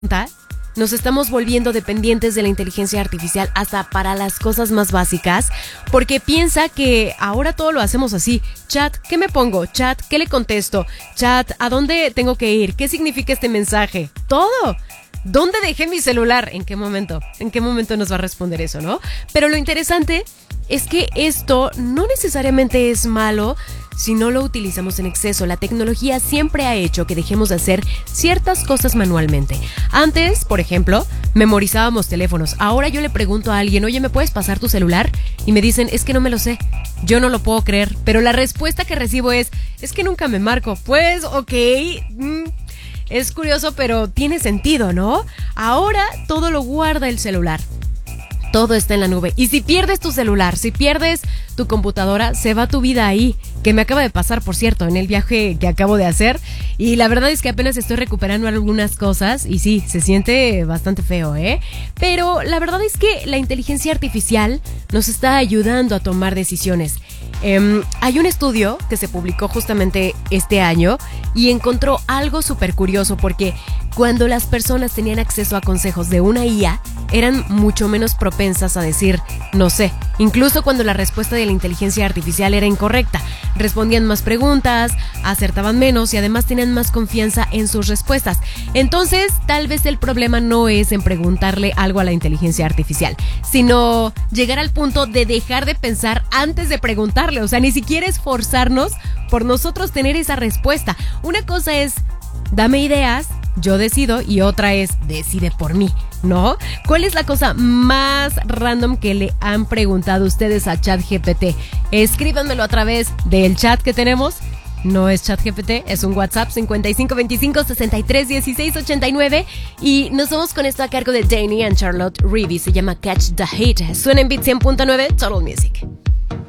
Nos estamos volviendo dependientes de la inteligencia artificial hasta para las cosas más básicas, porque piensa que ahora todo lo hacemos así. Chat, ¿qué me pongo? Chat, ¿qué le contesto? Chat, ¿a dónde tengo que ir? ¿Qué significa este mensaje? Todo. ¿Dónde dejé mi celular? ¿En qué momento? ¿En qué momento nos va a responder eso, no? Pero lo interesante es que esto no necesariamente es malo si no lo utilizamos en exceso. La tecnología siempre ha hecho que dejemos de hacer ciertas cosas manualmente. Antes, por ejemplo, memorizábamos teléfonos. Ahora yo le pregunto a alguien, oye, ¿me puedes pasar tu celular? Y me dicen, es que no me lo sé. Yo no lo puedo creer. Pero la respuesta que recibo es que nunca me marco. Pues, ok. Es curioso, pero tiene sentido, ¿no? Ahora todo lo guarda el celular. Todo está en la nube. Y si pierdes tu celular, si pierdes tu computadora, se va tu vida ahí. Que me acaba de pasar, por cierto, en el viaje que acabo de hacer. Y la verdad es que apenas estoy recuperando algunas cosas. Y sí, se siente bastante feo, ¿eh? Pero la verdad es que la inteligencia artificial nos está ayudando a tomar decisiones. Hay un estudio que se publicó justamente este año y encontró algo súper curioso, porque cuando las personas tenían acceso a consejos de una IA, eran mucho menos propensas a decir, no sé, incluso cuando la respuesta de la inteligencia artificial era incorrecta. Respondían más preguntas, acertaban menos y además tenían más confianza en sus respuestas. Entonces, tal vez el problema no es en preguntarle algo a la inteligencia artificial, sino llegar al punto de dejar de pensar antes de preguntarle. O sea, ni siquiera esforzarnos por nosotros tener esa respuesta. Una cosa es, dame ideas, yo decido, y otra es, decide por mí, ¿no? ¿Cuál es la cosa más random que le han preguntado ustedes a ChatGPT? Escríbanmelo a través del chat que tenemos. No es ChatGPT, es un WhatsApp 5525-631689. Y nos vamos con esto a cargo de Danny and Charlotte Reeve. Se llama Catch the Hate. Suena en Beat 100.9 Total Music.